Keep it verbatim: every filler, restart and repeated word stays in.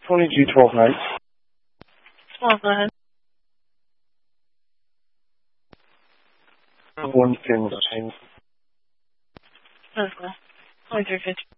twenty-two twelve Nights. Small, go ahead. One famous chain. Let's go. twenty-three fifty.